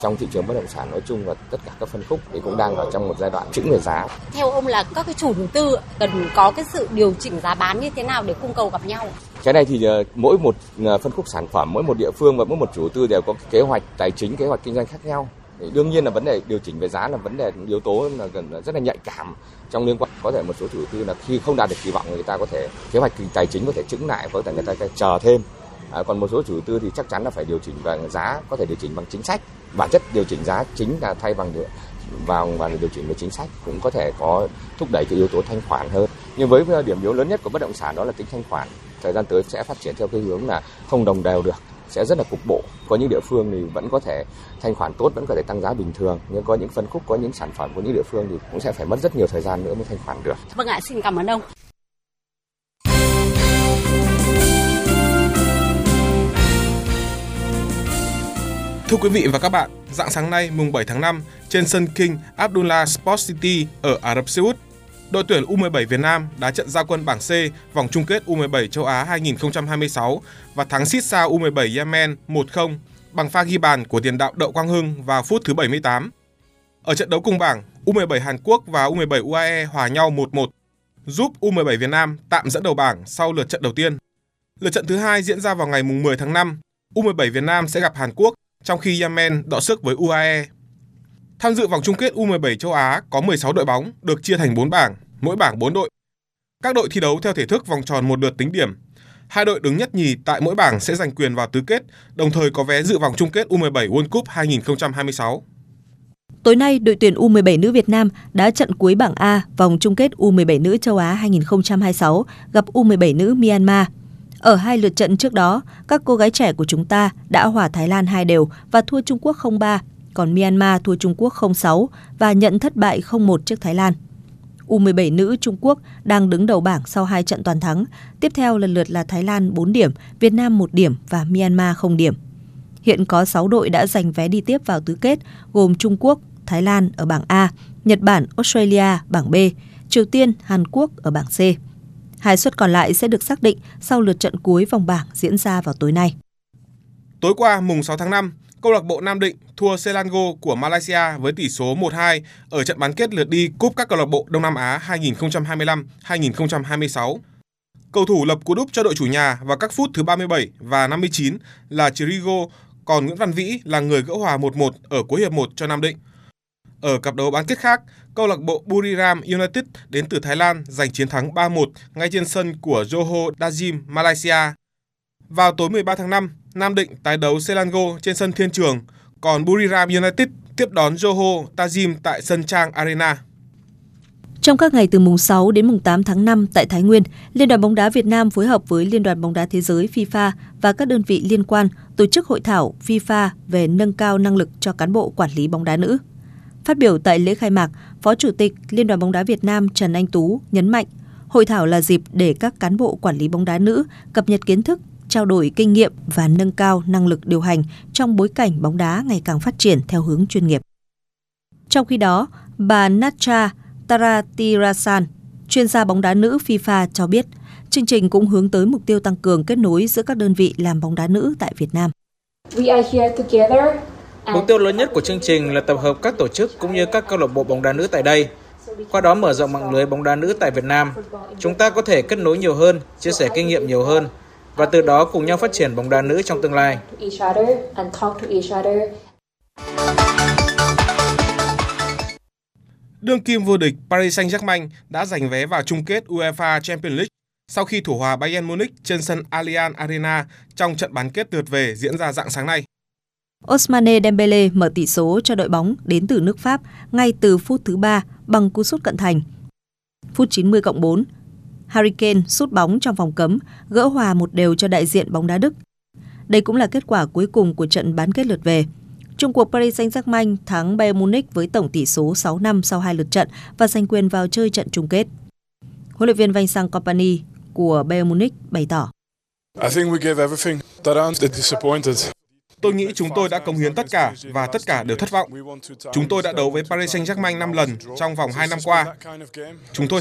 Trong thị trường bất động sản nói chung và tất cả các phân khúc thì cũng đang ở trong một giai đoạn chững về giá. Theo ông là các cái chủ đầu tư cần có cái sự điều chỉnh giá bán như thế nào để cung cầu gặp nhau? Cái này thì mỗi một phân khúc sản phẩm, mỗi một địa phương và mỗi một chủ đầu tư đều có kế hoạch tài chính, kế hoạch kinh doanh khác nhau. Đương nhiên là vấn đề điều chỉnh về giá là vấn đề yếu tố là rất là nhạy cảm trong liên quan. Có thể một số chủ đầu tư là khi không đạt được kỳ vọng người ta có thể kế hoạch tài chính có thể chững lại, có thể người ta chờ thêm. Còn một số chủ đầu tư thì chắc chắn là phải điều chỉnh bằng giá, có thể điều chỉnh bằng chính sách. Bản chất điều chỉnh giá chính là thay bằng và điều chỉnh về chính sách, cũng có thể có thúc đẩy cái yếu tố thanh khoản hơn. Nhưng với điểm yếu lớn nhất của bất động sản đó là tính thanh khoản. Thời gian tới sẽ phát triển theo cái hướng là không đồng đều được, sẽ rất là cục bộ. Có những địa phương thì vẫn có thể thanh khoản tốt, vẫn có thể tăng giá bình thường, nhưng có những phân khúc, có những sản phẩm của những địa phương thì cũng sẽ phải mất rất nhiều thời gian nữa mới thanh khoản được. Vâng ạ, xin cảm ơn ông. Thưa quý vị và các bạn, rạng sáng nay mùng 7 tháng 5, trên sân King Abdullah Sports City ở Ả Rập Xê Út, đội tuyển U17 Việt Nam đá trận ra quân bảng C vòng chung kết U17 châu Á 2026 và thắng Sitsa U17 Yemen 1-0 bằng pha ghi bàn của tiền đạo Đậu Quang Hưng vào phút thứ 78. Ở trận đấu cùng bảng, U17 Hàn Quốc và U17 UAE hòa nhau 1-1, giúp U17 Việt Nam tạm dẫn đầu bảng sau lượt trận đầu tiên. Lượt trận thứ hai diễn ra vào ngày mùng 10 tháng 5, U17 Việt Nam sẽ gặp Hàn Quốc, trong khi Yemen đọ sức với UAE. Tham dự vòng chung kết U17 châu Á có 16 đội bóng, được chia thành 4 bảng, mỗi bảng 4 đội. Các đội thi đấu theo thể thức vòng tròn một lượt tính điểm. 2 đội đứng nhất nhì tại mỗi bảng sẽ giành quyền vào tứ kết, đồng thời có vé dự vòng chung kết U17 World Cup 2026. Tối nay, đội tuyển U17 nữ Việt Nam đã trận cuối bảng A vòng chung kết U17 nữ châu Á 2026 gặp U17 nữ Myanmar. Ở 2 lượt trận trước đó, các cô gái trẻ của chúng ta đã hòa Thái Lan 2-2 và thua Trung Quốc 0-3, còn Myanmar thua Trung Quốc 0-6 và nhận thất bại 0-1 trước Thái Lan. U17 nữ Trung Quốc đang đứng đầu bảng sau 2 trận toàn thắng, tiếp theo lần lượt là Thái Lan 4 điểm, Việt Nam 1 điểm và Myanmar 0 điểm. Hiện có 6 đội đã giành vé đi tiếp vào tứ kết, gồm Trung Quốc, Thái Lan ở bảng A, Nhật Bản, Australia bảng B, Triều Tiên, Hàn Quốc ở bảng C. 2 suất còn lại sẽ được xác định sau lượt trận cuối vòng bảng diễn ra vào tối nay. Tối qua, mùng 6 tháng 5, câu lạc bộ Nam Định thua Selangor của Malaysia với tỷ số 1-2 ở trận bán kết lượt đi Cúp các câu lạc bộ Đông Nam Á 2025-2026. Cầu thủ lập cú đúp cho đội chủ nhà vào các phút thứ 37 và 59 là Chirigo, còn Nguyễn Văn Vĩ là người gỡ hòa 1-1 ở cuối hiệp 1 cho Nam Định. Ở cặp đấu bán kết khác, câu lạc bộ Buriram United đến từ Thái Lan giành chiến thắng 3-1 ngay trên sân của Johor Darjeeling, Malaysia. Vào tối 13 tháng 5, Nam Định tái đấu Selangor trên sân Thiên Trường, còn Buriram United tiếp đón Johor Darjeeling tại sân Chang Arena. Trong các ngày từ mùng 6 đến mùng 8 tháng 5 tại Thái Nguyên, Liên đoàn bóng đá Việt Nam phối hợp với Liên đoàn bóng đá thế giới FIFA và các đơn vị liên quan tổ chức hội thảo FIFA về nâng cao năng lực cho cán bộ quản lý bóng đá nữ. Phát biểu tại lễ khai mạc, Phó Chủ tịch Liên đoàn bóng đá Việt Nam Trần Anh Tú nhấn mạnh, hội thảo là dịp để các cán bộ quản lý bóng đá nữ cập nhật kiến thức, trao đổi kinh nghiệm và nâng cao năng lực điều hành trong bối cảnh bóng đá ngày càng phát triển theo hướng chuyên nghiệp. Trong khi đó, bà Natcha Taratirasan, chuyên gia bóng đá nữ FIFA cho biết, chương trình cũng hướng tới mục tiêu tăng cường kết nối giữa các đơn vị làm bóng đá nữ tại Việt Nam. Mục tiêu lớn nhất của chương trình là tập hợp các tổ chức cũng như các câu lạc bộ bóng đá nữ tại đây. Qua đó mở rộng mạng lưới bóng đá nữ tại Việt Nam. Chúng ta có thể kết nối nhiều hơn, chia sẻ kinh nghiệm nhiều hơn và từ đó cùng nhau phát triển bóng đá nữ trong tương lai. Đương kim vô địch Paris Saint-Germain đã giành vé vào chung kết UEFA Champions League sau khi thủ hòa Bayern Munich trên sân Allianz Arena trong trận bán kết lượt về diễn ra rạng sáng nay. Ousmane Dembélé mở tỷ số cho đội bóng đến từ nước Pháp ngay từ phút thứ 3 bằng cú sút cận thành. Phút 90+4, Harry Kane sút bóng trong vòng cấm, gỡ hòa 1-1 cho đại diện bóng đá Đức. Đây cũng là kết quả cuối cùng của trận bán kết lượt về. Chung cuộc Paris Saint-Germain thắng Bayern Munich với tổng tỷ số 6-5 sau 2 lượt trận và giành quyền vào chơi trận chung kết. Huấn luyện viên Vincent Kompany của Bayern Munich bày tỏ: Tôi nghĩ chúng tôi đã cống hiến tất cả và tất cả đều thất vọng. Chúng tôi đã đấu với Paris Saint-Germain 5 lần trong vòng 2 năm qua. Chúng tôi